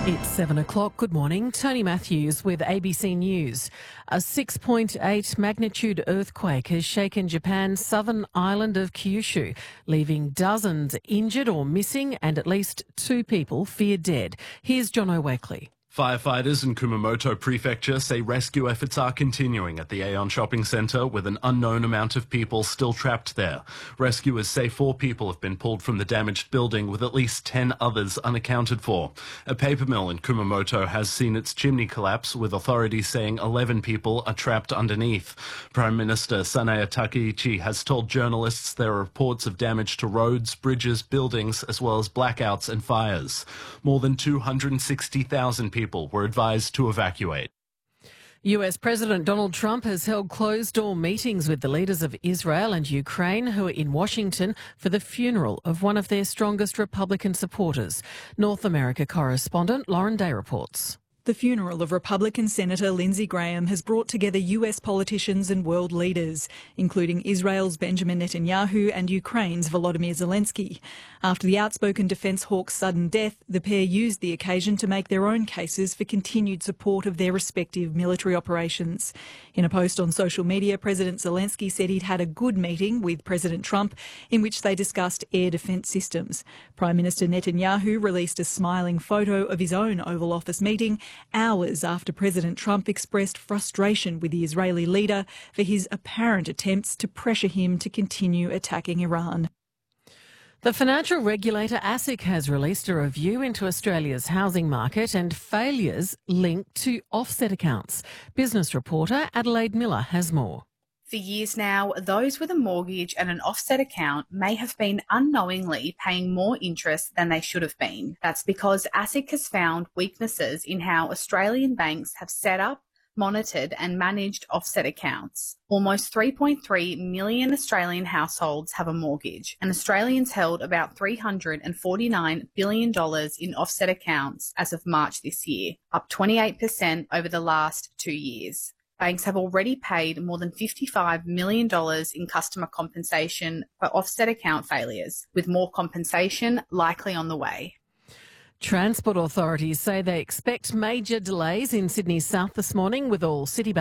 It's 7 o'clock. Good morning. Tony Matthews with ABC News. A 6.8 magnitude earthquake has shaken Japan's southern island of Kyushu, leaving dozens injured or missing and at least 2 people feared dead. Here's Jono Wakely. Firefighters in Kumamoto Prefecture say rescue efforts are continuing at the Aeon Shopping Centre with an unknown amount of people still trapped there. Rescuers say 4 people have been pulled from the damaged building with at least 10 others unaccounted for. A paper mill in Kumamoto has seen its chimney collapse, with authorities saying 11 people are trapped underneath. Prime Minister Sanae Takaichi has told journalists there are reports of damage to roads, bridges, buildings, as well as blackouts and fires. More than 260,000 people were advised to evacuate. US President Donald Trump has held closed-door meetings with the leaders of Israel and Ukraine who are in Washington for the funeral of one of their strongest Republican supporters. North America correspondent Lauren Day reports. The funeral of Republican Senator Lindsey Graham has brought together US politicians and world leaders, including Israel's Benjamin Netanyahu and Ukraine's Volodymyr Zelensky. After the outspoken defence hawk's sudden death, the pair used the occasion to make their own cases for continued support of their respective military operations. In a post on social media, President Zelensky said he'd had a good meeting with President Trump in which they discussed air defence systems. Prime Minister Netanyahu released a smiling photo of his own Oval Office meeting hours after President Trump expressed frustration with the Israeli leader for his apparent attempts to pressure him to continue attacking Iran. The financial regulator ASIC has released a review into Australia's housing market and failures linked to offset accounts. Business reporter Adelaide Miller has more. For years now, those with a mortgage and an offset account may have been unknowingly paying more interest than they should have been. That's because ASIC has found weaknesses in how Australian banks have set up, monitored and managed offset accounts. Almost 3.3 million Australian households have a mortgage, and Australians held about $349 billion in offset accounts as of March this year, up 28% over the last 2 years. Banks have already paid more than $55 million in customer compensation for offset account failures, with more compensation likely on the way. Transport authorities say they expect major delays in Sydney South this morning, with all city